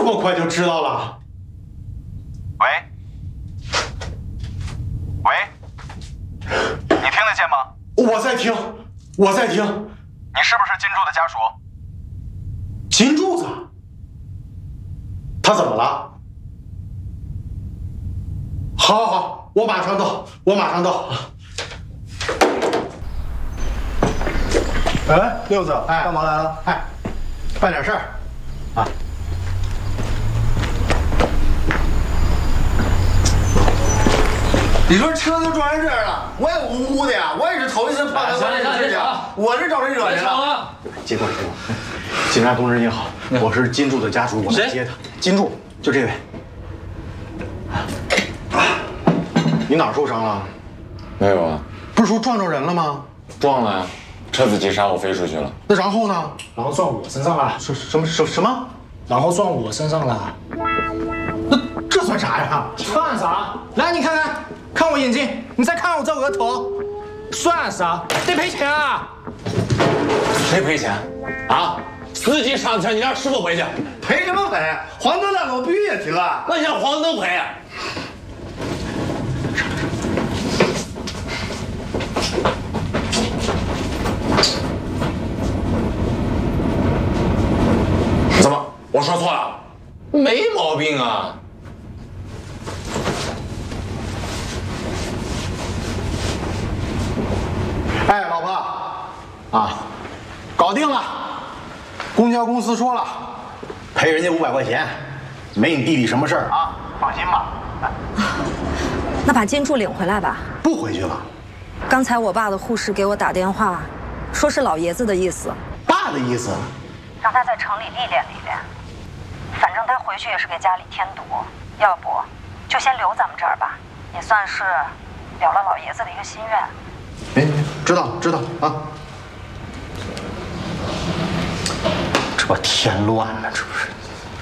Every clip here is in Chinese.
么快就知道了？ 喂，喂，你听得见吗？ 我在听，我在听。 你是不是金柱的家属？ 金柱子，他怎么了？好，好，好，我马上到，我马上到。 哎，六子，哎，干嘛来了？ 哎，办点事儿，啊。 你说车都撞成这样了，我也无辜的呀，我也是头一次碰到这种事情，我是找谁惹谁了？ 接过来，接过来。警察同志您好，我是金柱的家属，我来接他。金柱，就这位。你哪儿受伤了？ 没有啊， 不是说撞着人了吗？ 撞了呀，车子急刹，我飞出去了。 那然后呢？ 然后撞我身上了。 什么？ 然后撞我身上了。 那这算啥呀？ 算啥？来，你看看，看我眼睛，你再看我这额头，算啥？得赔钱啊！ 谁赔钱？啊？司机上车，你让师傅赔去。 赔什么赔？黄灯亮我必须也停了。 那你让黄灯赔。怎么？我说错了？没毛病啊。 哎，老婆，啊，搞定了。公交公司说了，赔人家500块钱，没你弟弟什么事儿啊，放心吧。 那把金柱领回来吧。 不回去了。 刚才我爸的护士给我打电话，说是老爷子的意思。 爸的意思？ 让他在城里历练历练，反正他回去也是给家里添堵，要不就先留咱们这儿吧，也算是了了老爷子的一个心愿。 哎，知道啊。这不添乱了，这不是？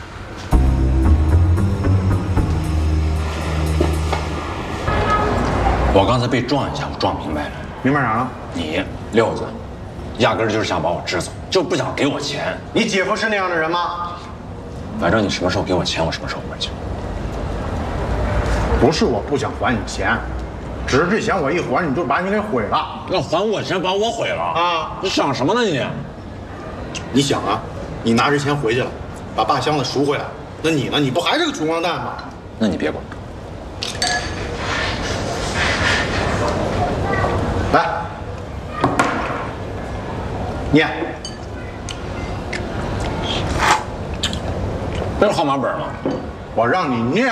我刚才被撞一下，我撞明白了。 明白啥了？ 你六子，压根儿就是想把我支走，就不想给我钱。 你姐夫是那样的人吗？ 反正你什么时候给我钱，我什么时候回去。 不是我不想还你钱，只是这钱我一还你就把你给毁了。 要还我钱，把我毁了啊！ 你想什么呢你？ 你想啊，你拿着钱回去了，把大箱子赎回来，那你呢？你不还是个穷光蛋吗？ 那你别管。 来，念。 这是号码本吗？ 我让你念。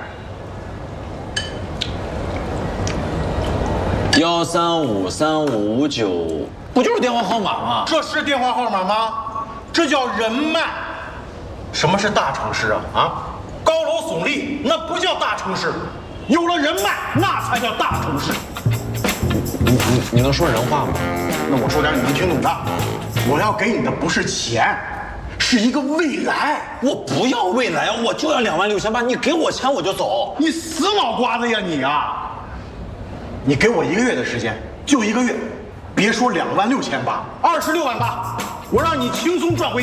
1353559，不就是电话号码吗？ 这是电话号码吗？这叫人脉。什么是大城市啊？啊，高楼耸立那不叫大城市，有了人脉那才叫大城市。 你能说人话吗？ 那我说点你能听懂的。我要给你的不是钱，是一个未来。 我不要未来，我就要26000八。你给我钱我就走。 你死脑瓜子呀你啊！你给我1个月的时间，就1个月，别说26000八，26万8，我让你轻松赚回